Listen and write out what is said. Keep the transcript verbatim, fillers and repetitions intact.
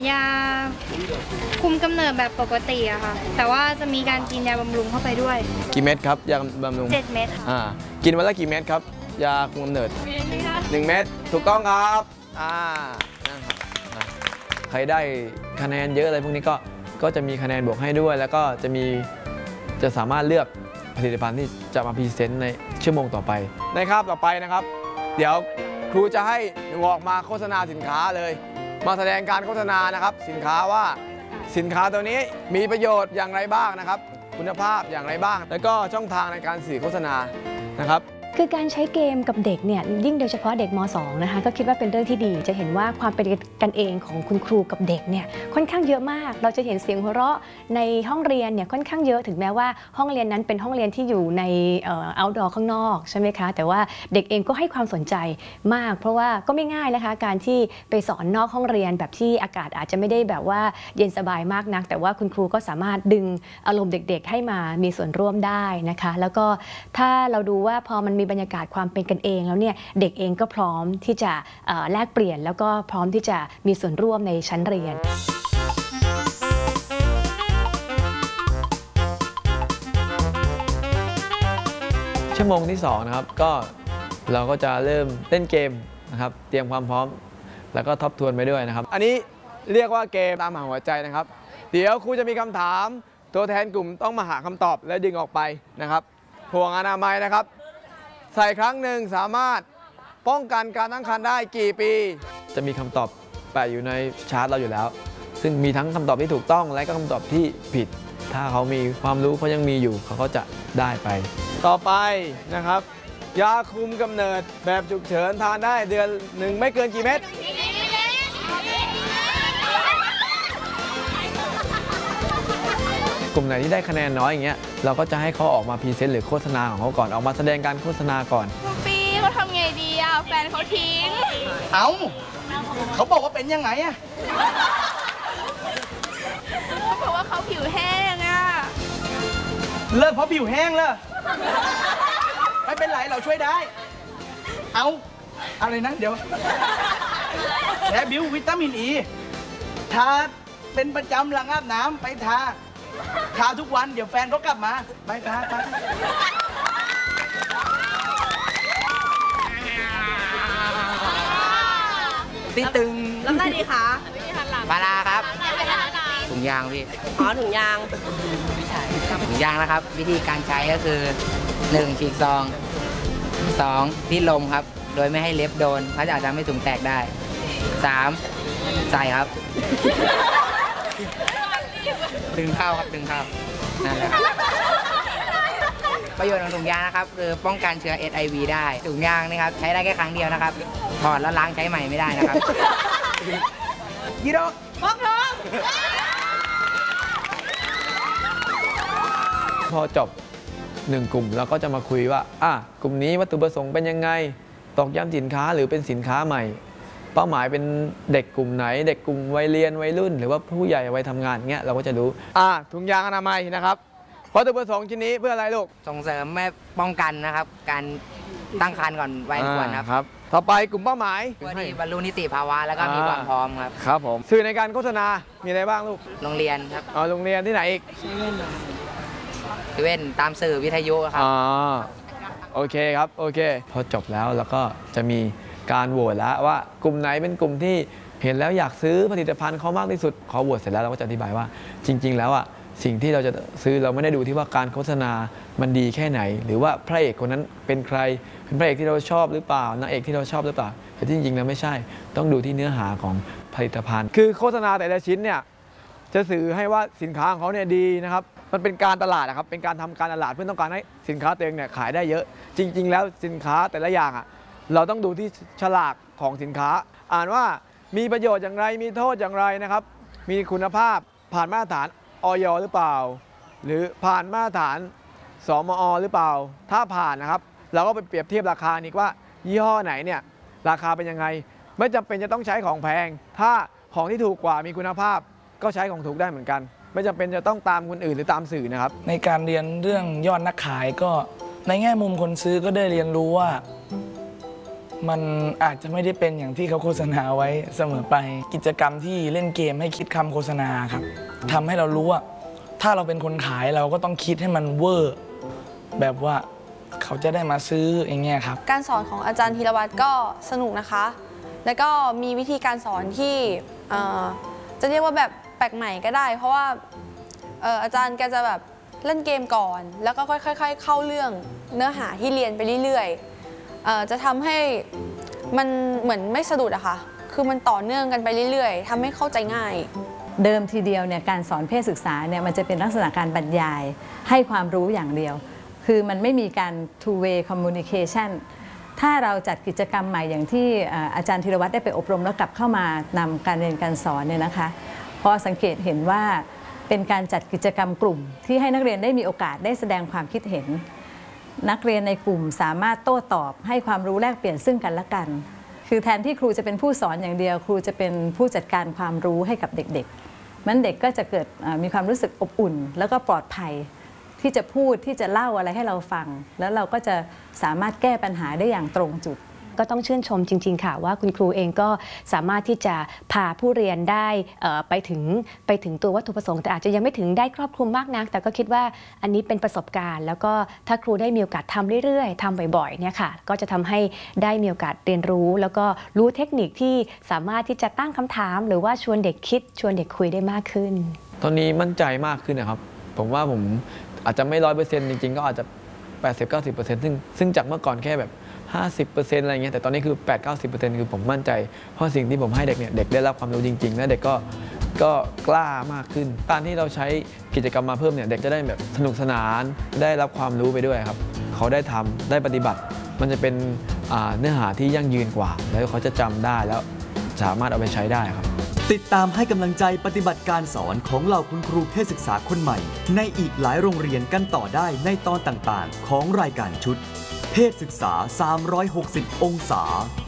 ยาคุมกำเนิดแบบปกติอะค่ะแต่ว่าจะมีการกินยาบำรุงเข้าไปด้วยกี่เม็ดครับยาบำรุงเจ็ดเม็ดอ่ากินวันละกี่เม็ดครับยาคุมกำเนิดหนึ่งเม็ดถูกต้องครับอ่านะครับใครได้คะแนนเยอะอะไรพวกนี้ก็ก็จะมีคะแนนบวกให้ด้วยแล้วก็จะมีจะสามารถเลือกผลิตภัณฑ์ที่จะมาพรีเซนต์ในชั่วโมงต่อไปในคาบต่อไปนะครับเดี๋ยวครูจะให้หนูออกมาโฆษณาสินค้าเลยมาแสดงการโฆษณานะครับสินค้าว่าสินค้าตัวนี้มีประโยชน์อย่างไรบ้างนะครับคุณภาพอย่างไรบ้างแล้วก็ช่องทางในการสื่อโฆษณานะครับคือการใช้เกมกับเด็กเนี่ยยิ่งโดยเฉพาะเด็กม .สอง นะคะก็คิดว่าเป็นเรื่องที่ดีจะเห็นว่าความเป็นกันเองของคุณครูกับเด็กเนี่ยค่อนข้างเยอะมากเราจะเห็นเสียงหัวเราะในห้องเรียนเนี่ยค่อนข้างเยอะถึงแม้ว่าห้องเรียนนั้นเป็นห้องเรียนที่อยู่ในเอ่อ outdoor ข้างนอกใช่ไหมคะแต่ว่าเด็กเองก็ให้ความสนใจมากเพราะว่าก็ไม่ง่ายนะคะการที่ไปสอนนอกห้องเรียนแบบที่อากาศอาจจะไม่ได้แบบว่าเย็นสบายมากนักแต่ว่าคุณครูก็สามารถดึงอารมณ์เด็กๆให้มามีส่วนร่วมได้นะคะแล้วก็ถ้าเราดูว่าพอมันมีบรรยากาศความเป็นกันเองแล้วเนี่ยเด็กเองก็พร้อมที่จะแลกเปลี่ยนแล้วก็พร้อมที่จะมีส่วนร่วมในชั้นเรียนชั่วโมงที่สองนะครับก็เราก็จะเริ่มเล่นเกมนะครับเตรียมความพร้อมแล้วก็ทบทวนไปด้วยนะครับอันนี้เรียกว่าเกมตามหาหัวใจนะครับเดี๋ยวครูจะมีคำถามตัวแทนกลุ่มต้องมาหาคำตอบและดึงออกไปนะครับห่วงอนามัยนะครับใส่ครั้งหนึ่งสามารถป้องกันการตั้งครรภ์ได้กี่ปีจะมีคำตอบแปะอยู่ในชาร์ตเราอยู่แล้วซึ่งมีทั้งคำตอบที่ถูกต้องและก็คำตอบที่ผิดถ้าเขามีความรู้เขายังมีอยู่เขาก็จะได้ไปต่อไปนะครับยาคุมกำเนิดแบบฉุกเฉินทานได้เดือนหนึ่งไม่เกินกี่เม็ดกลุ่มไหนที่ได้คะแนนน้อยอย่างเงี้ยเราก็จะให้เขาออกมาพรีเซนต์หรือโฆษณาของเขาก่อนออกมาแสดงการโฆษณาก่อนครูปีเขาทำไงดีอ่ะแฟนเขาทิ้งเอ้าเขาบอกว่าเป็นยังไงอ่ะเขาบอกว่าเขาผิวแห้งอ่ะเลิกเพราะผิวแห้งเลยไม่เป็นไรเราช่วยได้เอาอะไรนะเดี๋ยวแชร์บิววิตามินอีทาเป็นประจำหลังอาบน้ำไปทาทาทุกวันเดี๋ยวแฟนเขากลับมาไปทาไปตีตึงแล้วอะไรดีคะปลาลาครับถุงยางพี่อ๋อถุงยางถุงยางนะครับ วิธีการใช้ก็คือหนึ่งฉีกซองสองรีดลมครับโดยไม่ให้เล็บโดนเขาจะอาจจะไม่ถุงแตกได้สามใส่ครับดึงเข้าครับดึงเข้านั่นแหละประโยชน์ของถุงยางนะครับคือป้องกันเชื้อ เอช ไอ วี ได้ถุงยางนะครับใช้ได้แค่ครั้งเดียวนะครับถอดแล้วล้างใช้ใหม่ไม่ได้นะครับยีโดพกทองพอจบหนึ่งกลุ่มเราก็จะมาคุยว่าอ่ะกลุ่มนี้วัตถุประสงค์เป็นยังไงตอกย้ำสินค้าหรือเป็นสินค้าใหม่เป้าหมายเป็นเด็กกลุ่มไหนเด็กกลุ่มวัยเรียนวัยรุ่นหรือว่าผู้ใหญ่วัยทำงานเงี้ยเราก็จะรู้อ่าถุงยางอนามัยนะครับวัตถุประสงค์ชิ้นนี้เพื่ออะไรลูกส่งเสริมแม่ป้องกันนะครับการตั้งครรภ์ก่อนวัยควรครับต่อไปกลุ่มเป้าหมายเพื่อที่บรรลุนิติภาวะแล้วก็มีความพร้อมครับครับผมสื่อในการโฆษณามีอะไรบ้างลูกโรงเรียนครับอ๋อโรงเรียนที่ไหนอีกเซเว่นตามสื่อวิทยุครับอ๋อโอเคครับโอเคพอจบแล้วแล้วก็จะมีการโหวตแล้วว่ากลุ่มไหนเป็นกลุ่มที่เห็นแล้วอยากซื้อผลิตภัณฑ์เขามากที่สุดขอโหวตเสร็จแล้วเราก็จะอธิบายว่าจริงๆแล้วอ่ะสิ่งที่เราจะซื้อเราไม่ได้ดูที่ว่าการโฆษณามันดีแค่ไหนหรือว่าพระเอกคนนั้นเป็นใครเป็นพระเอกที่เราชอบหรือเปล่านางเอกที่เราชอบหรือเปล่าแต่จริงๆแล้วไม่ใช่ต้องดูที่เนื้อหาของผลิตภัณฑ์คือโฆษณาแต่ละชิ้นเนี่ยจะสื่อให้ว่าสินค้าของเขาเนี่ยดีนะครับมันเป็นการตลาดนะครับเป็นการทำการตลาดเพื่อต้องการให้สินค้าตัวเองเนี่ยขายได้เยอะจริงๆแล้วสินค้าแต่ละอย่างอ่ะเราต้องดูที่ฉลากของสินค้าอ่านว่ามีประโยชน์อย่างไรมีโทษอย่างไรนะครับมีคุณภาพผ่านมาตรฐานอย.หรือเปล่าหรือผ่านมาตรฐานสมอ.หรือเปล่าถ้าผ่านนะครับเราก็ไปเปรียบเทียบราคาอีกว่ายี่ห้อไหนเนี่ยราคาเป็นยังไงไม่จำเป็นจะต้องใช้ของแพงถ้าของที่ถูกกว่ามีคุณภาพก็ใช้ของถูกได้เหมือนกันไม่จำเป็นจะต้องตามคนอื่นหรือตามสื่อนะครับในการเรียนเรื่องยอดนักขายก็ในแง่มุมคนซื้อก็ได้เรียนรู้ว่ามันอาจจะไม่ได้เป็นอย่างที่เขาโฆษณาไว้เสมอไปกิจกรรมที่เล่นเกมให้คิดคำโฆษณาครับทำให้เรารู้ว่าถ้าเราเป็นคนขายเราก็ต้องคิดให้มันเวอร์แบบว่าเขาจะได้มาซื้ออย่างเงี้ยครับการสอนของอาจารย์ธีรวัตรก็สนุกนะคะ แล้วก็มีวิธีการสอนที่จะเรียกว่าแบบแปลกใหม่ก็ได้เพราะว่าอาจารย์แกจะแบบเล่นเกมก่อนแล้วก็ค่อยๆเข้าเรื่องเนื้อหาที่เรียนไปเรื่อยๆจะทำให้มันเหมือนไม่สะดุดอะค่ะคือมันต่อเนื่องกันไปเรื่อยๆทำให้เข้าใจง่ายเดิมทีเดียวเนี่ยการสอนเพศศึกษาเนี่ยมันจะเป็นลักษณะการบรรยายให้ความรู้อย่างเดียวคือมันไม่มีการ two way communication ถ้าเราจัดกิจกรรมใหม่อย่างที่อาจารย์ธีรวัตรได้ไปอบรมแล้วกลับเข้ามานำการเรียนการสอนเนี่ยนะคะพอสังเกตเห็นว่าเป็นการจัดกิจกรรมกลุ่มที่ให้นักเรียนได้มีโอกาสได้แสดงความคิดเห็นนักเรียนในกลุ่มสามารถโต้ตอบให้ความรู้แลกเปลี่ยนซึ่งกันและกันคือแทนที่ครูจะเป็นผู้สอนอย่างเดียวครูจะเป็นผู้จัดการความรู้ให้กับเด็กๆมันเด็กก็จะเกิดมีความรู้สึกอบอุ่นแล้วก็ปลอดภัยที่จะพูดที่จะเล่าอะไรให้เราฟังแล้วเราก็จะสามารถแก้ปัญหาได้อย่างตรงจุดก็ต้องชื่นชมจริงๆค่ะว่าคุณครูเองก็สามารถที่จะพาผู้เรียนได้ไปถึงไปถึงตัววัตถุประสงค์แต่อาจจะยังไม่ถึงได้ครอบคลุมมากนักแต่ก็คิดว่าอันนี้เป็นประสบการณ์แล้วก็ถ้าครูได้มีโอกาสทำเรื่อยๆทำบ่อยๆเนี่ยค่ะก็จะทำให้ได้มีโอกาสเรียนรู้แล้วก็รู้เทคนิคที่สามารถที่จะตั้งคำถามหรือว่าชวนเด็กคิดชวนเด็กคุยได้มากขึ้นตอนนี้มั่นใจมากขึ้นนะครับผมว่าผมอาจจะไม่ร้อยเปอร์เซ็นต์จริงๆก็อาจจะ แปดสิบถึงเก้าสิบเปอร์เซ็นต์ ซึ่งซึ่งจากเมื่อก่อนแค่แบบห้าสิบเปอร์เซ็นต์ อะไรเงี้ยแต่ตอนนี้คือ แปดถึงเก้าสิบเปอร์เซ็นต์ คือผมมั่นใจเพราะสิ่งที่ผมให้เด็กเนี่ยเด็กได้รับความรู้จริงๆและเด็กก็ก็กล้ามากขึ้นการที่เราใช้กิจกรรมมาเพิ่มเนี่ยเด็กจะได้แบบสนุกสนานได้รับความรู้ไปด้วยครับเขาได้ทำได้ปฏิบัติมันจะเป็นเนื้อหาที่ยั่งยืนกว่าแล้วเขาจะจำได้แล้วสามารถเอาไปใช้ได้ครับติดตามให้กำลังใจปฏิบัติการสอนของเหล่าคุณครูเพศศึกษาคนใหม่ในอีกหลายโรงเรียนกันต่อได้ในตอนต่างๆของรายการชุดเพศศึกษาสามร้อยหกสิบองศา